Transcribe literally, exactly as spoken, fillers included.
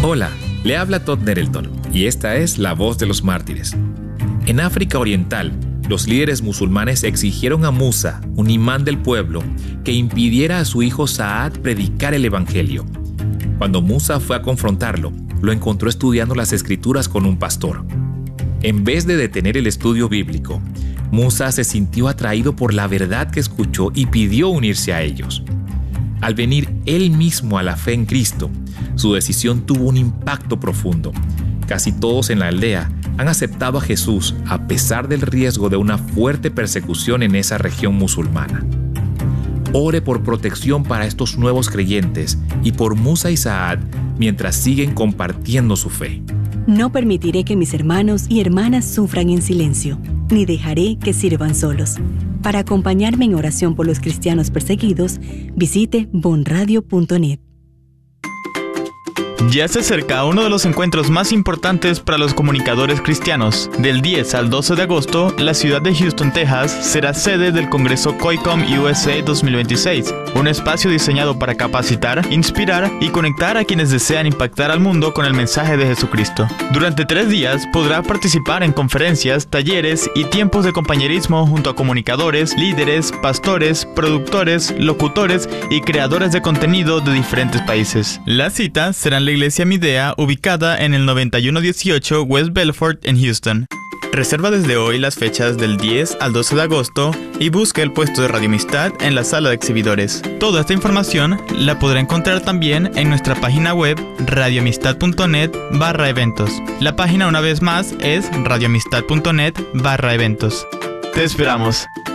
Hola, le habla Todd Nettleton y esta es La Voz de los Mártires. En África Oriental, los líderes musulmanes exigieron a Musa, un imán del pueblo, que impidiera a su hijo Saad predicar el evangelio. Cuando Musa fue a confrontarlo, lo encontró estudiando las escrituras con un pastor. En vez de detener el estudio bíblico, Musa se sintió atraído por la verdad que escuchó y pidió unirse a ellos. Al venir él mismo a la fe en Cristo, su decisión tuvo un impacto profundo. Casi todos en la aldea han aceptado a Jesús a pesar del riesgo de una fuerte persecución en esa región musulmana. Ore por protección para estos nuevos creyentes y por Musa y Saad mientras siguen compartiendo su fe. No permitiré que mis hermanos y hermanas sufran en silencio, ni dejaré que sirvan solos. Para acompañarme en oración por los cristianos perseguidos, visite bon radio punto net. Ya se acerca uno de los encuentros más importantes para los comunicadores cristianos. Del diez al doce de agosto, la ciudad de Houston, Texas, será sede del Congreso COICOM U S A dos mil veintiséis, un espacio diseñado para capacitar, inspirar y conectar a quienes desean impactar al mundo con el mensaje de Jesucristo. Durante tres días podrá participar en conferencias, talleres y tiempos de compañerismo junto a comunicadores, líderes, pastores, productores, locutores y creadores de contenido de diferentes países. Las citas serán la Iglesia Midea, ubicada en el noventa y uno dieciocho West Belfort en Houston. Reserva desde hoy las fechas del diez al doce de agosto y busca el puesto de Radio Amistad en la sala de exhibidores. Toda esta información la podrá encontrar también en nuestra página web radioamistad punto net barra eventos. La página una vez más es radioamistad punto net barra eventos. Te esperamos.